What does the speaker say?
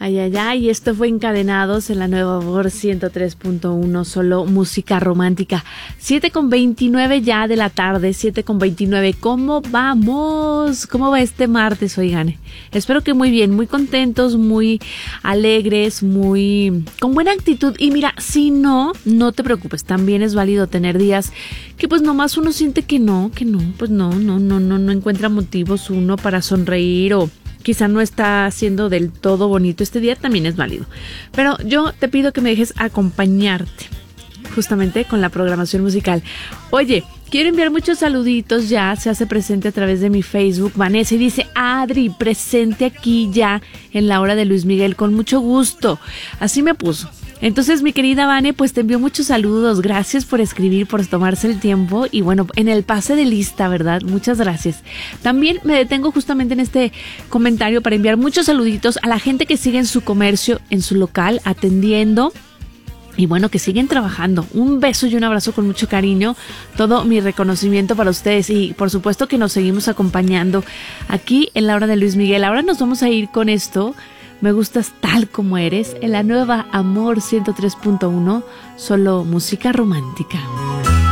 Ay, ay, ay, esto fue Encadenados en la Nueva Amor 103.1, solo música romántica. 7:29 ya de la tarde, 7:29. ¿Cómo vamos? ¿Cómo va este martes, oigan? Espero que muy bien, muy contentos, muy alegres, muy con buena actitud. Y mira, si no te preocupes, también es válido tener días que pues nomás uno siente que no, pues no encuentra motivos uno para sonreír o quizá no está siendo del todo bonito este día, también es válido. Pero yo te pido que me dejes acompañarte justamente con la programación musical. Oye, quiero enviar muchos saluditos ya, se hace presente a través de mi Facebook Vanessa y dice: Adri, presente aquí ya en la hora de Luis Miguel, con mucho gusto. Así me puso. Entonces, mi querida Vane, pues te envío muchos saludos. Gracias por escribir, por tomarse el tiempo. Y bueno, en el pase de lista, ¿verdad? Muchas gracias. También me detengo justamente en este comentario para enviar muchos saluditos a la gente que sigue en su comercio, en su local, atendiendo. Y bueno, que siguen trabajando. Un beso y un abrazo con mucho cariño. Todo mi reconocimiento para ustedes. Y por supuesto que nos seguimos acompañando aquí en la hora de Luis Miguel. Ahora nos vamos a ir con esto. Me gustas tal como eres, en la Nueva Amor 103.1, solo música romántica.